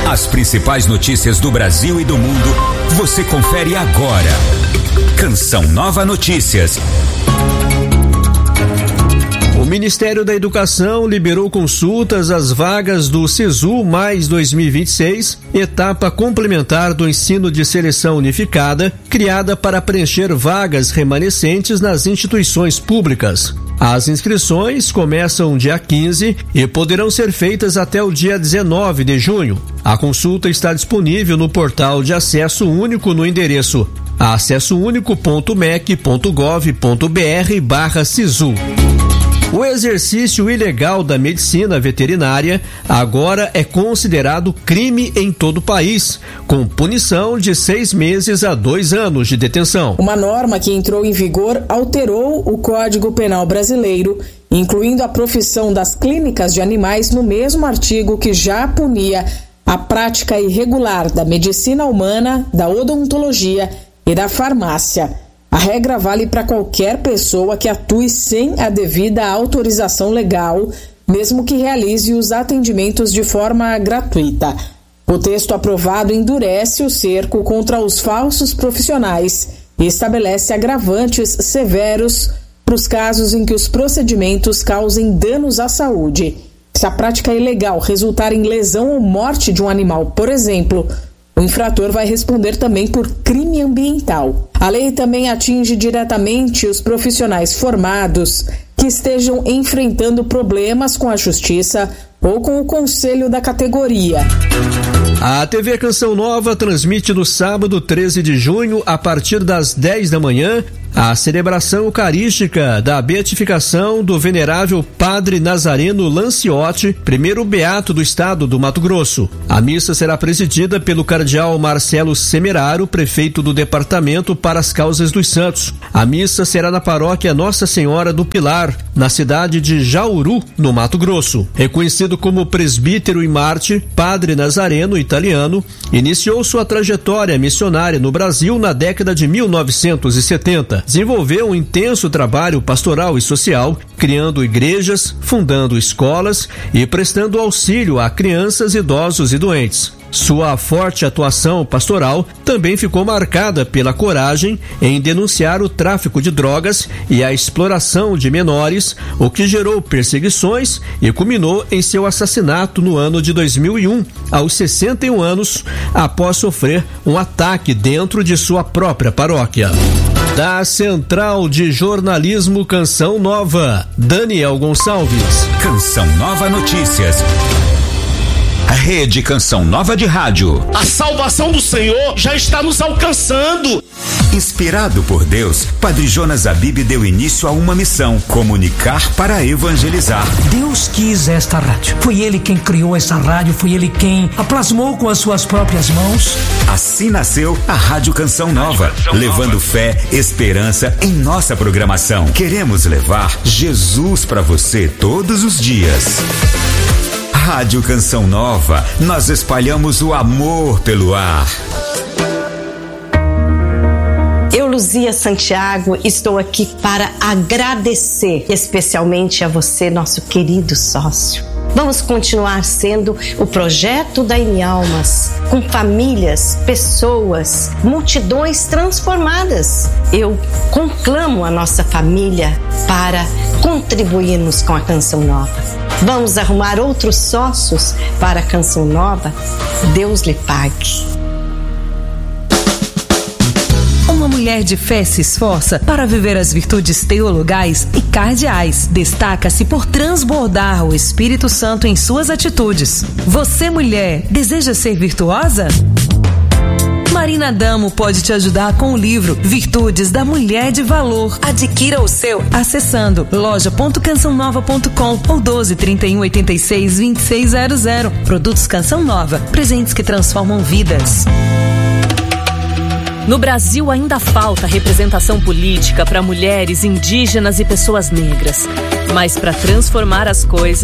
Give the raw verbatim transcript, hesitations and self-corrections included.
As principais notícias do Brasil e do mundo, você confere agora. Canção Nova Notícias. O Ministério da Educação liberou consultas às vagas do SISU mais dois mil e vinte e seis, etapa complementar do ensino de seleção unificada, criada para preencher vagas remanescentes nas instituições públicas. As inscrições começam dia quinze e poderão ser feitas até o dia dezenove de junho. A consulta está disponível no portal de acesso único no endereço acesso único ponto m e c ponto gov ponto b r barra SISU. O exercício ilegal da medicina veterinária agora é considerado crime em todo o país, com punição de seis meses a dois anos de detenção. Uma norma que entrou em vigor alterou o Código Penal brasileiro, incluindo a profissão das clínicas de animais no mesmo artigo que já punia a prática irregular da medicina humana, da odontologia e da farmácia. A regra vale para qualquer pessoa que atue sem a devida autorização legal, mesmo que realize os atendimentos de forma gratuita. O texto aprovado endurece o cerco contra os falsos profissionais e estabelece agravantes severos para os casos em que os procedimentos causem danos à saúde. Se a prática ilegal resultar em lesão ou morte de um animal, por exemplo, o infrator vai responder também por crime ambiental. A lei também atinge diretamente os profissionais formados que estejam enfrentando problemas com a justiça ou com o conselho da categoria. A T V Canção Nova transmite no sábado treze de junho, a partir das dez da manhã, a celebração eucarística da beatificação do venerável Padre Nazareno Lanciotti, primeiro beato do estado do Mato Grosso. A missa será presidida pelo cardeal Marcelo Semeraro, prefeito do departamento para as causas dos santos. A missa será na paróquia Nossa Senhora do Pilar, na cidade de Jauru, no Mato Grosso. Reconhecido como presbítero em Marte, Padre Nazareno, italiano, iniciou sua trajetória missionária no Brasil na década de mil novecentos e setenta. Desenvolveu um intenso trabalho pastoral e social, criando igrejas, fundando escolas e prestando auxílio a crianças, idosos e doentes. Sua forte atuação pastoral também ficou marcada pela coragem em denunciar o tráfico de drogas e a exploração de menores, o que gerou perseguições e culminou em seu assassinato no ano de dois mil e um, aos sessenta e um anos, após sofrer um ataque dentro de sua própria paróquia. Da Central de Jornalismo Canção Nova, Daniel Gonçalves. Canção Nova Notícias. A Rede Canção Nova de Rádio. A salvação do Senhor já está nos alcançando. Inspirado por Deus, Padre Jonas Abib deu início a uma missão: comunicar para evangelizar. Deus quis esta rádio. Foi Ele quem criou essa rádio, foi Ele quem a plasmou com as suas próprias mãos. Assim nasceu a Rádio Canção Nova, Rádio Canção levando Nova. Fé, esperança em nossa programação. Queremos levar Jesus para você todos os dias. Rádio Canção Nova, nós espalhamos o amor pelo ar. Eu, Luzia Santiago, estou aqui para agradecer especialmente a você, nosso querido sócio. Vamos continuar sendo o projeto da Inialmas, com famílias, pessoas, multidões transformadas. Eu conclamo a nossa família para contribuirmos com a Canção Nova. Vamos arrumar outros sócios para a Canção Nova? Deus lhe pague. Uma mulher de fé se esforça para viver as virtudes teologais e cardeais. Destaca-se por transbordar o Espírito Santo em suas atitudes. Você, mulher, deseja ser virtuosa? Marina Damo pode te ajudar com o livro Virtudes da Mulher de Valor. Adquira o seu acessando loja ponto canção nova ponto com ou doze, trinta e um, oitenta e seis, vinte e seis zero zero. Produtos Canção Nova, presentes que transformam vidas. No Brasil ainda falta representação política para mulheres, indígenas e pessoas negras. Mas para transformar as coisas,